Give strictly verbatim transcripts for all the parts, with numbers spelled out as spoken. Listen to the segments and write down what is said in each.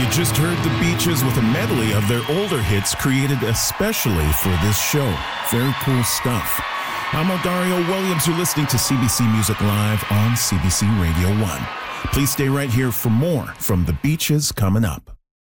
You just heard the Beaches with a medley of their older hits created especially for this show. Very cool stuff. I'm Dario Williams. You're listening to C B C Music Live on C B C Radio one. Please stay right here for more from the Beaches coming up.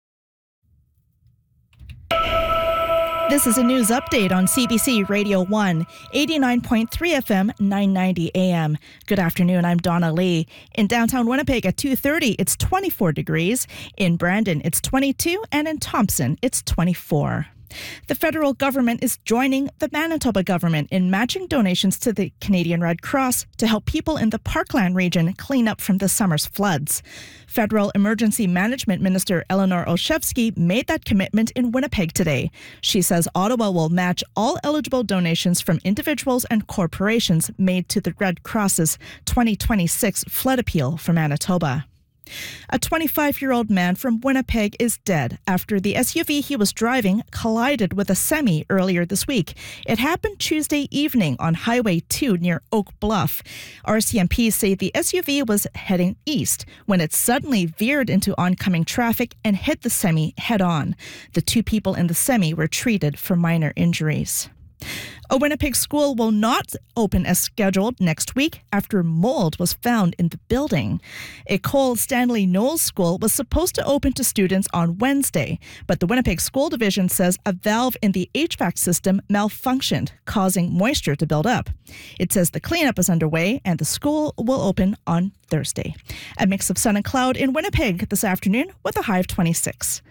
This is a news update on C B C Radio one, eighty-nine point three F M, nine ninety A M. Good afternoon, I'm Donna Lee. In downtown Winnipeg at two thirty, it's twenty-four degrees. In Brandon, it's twenty-two, and in Thompson, it's twenty-four. The federal government is joining the Manitoba government in matching donations to the Canadian Red Cross to help people in the Parkland region clean up from the summer's floods. Federal Emergency Management Minister Eleanor Olszewski made that commitment in Winnipeg today. She says Ottawa will match all eligible donations from individuals and corporations made to the Red Cross's twenty twenty-six flood appeal for Manitoba. A twenty-five-year-old man from Winnipeg is dead after the S U V he was driving collided with a semi earlier this week. It happened Tuesday evening on Highway two near Oak Bluff. R C M P say the S U V was heading east when it suddenly veered into oncoming traffic and hit the semi head-on. The two people in the semi were treated for minor injuries. A Winnipeg school will not open as scheduled next week after mold was found in the building. École Stanley Knowles School was supposed to open to students on Wednesday, but the Winnipeg School Division says a valve in the H V A C system malfunctioned, causing moisture to build up. It says the cleanup is underway and the school will open on Thursday. A mix of sun and cloud in Winnipeg this afternoon with a high of twenty-six.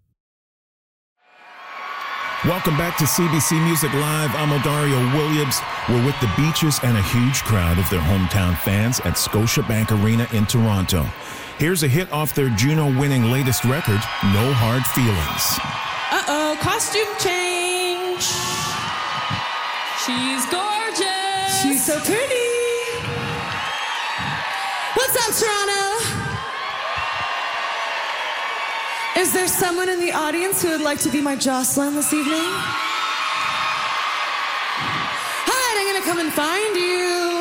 Welcome back to C B C Music Live. I'm Dario Williams. We're with the Beaches and a huge crowd of their hometown fans at Scotiabank Arena in Toronto. Here's a hit off their Juno-winning latest record, No Hard Feelings. Uh-oh, costume change. She's gorgeous. She's so pretty. What's up, Toronto? Is there someone in the audience who would like to be my Jocelyn this evening? All right, I'm gonna come and find you.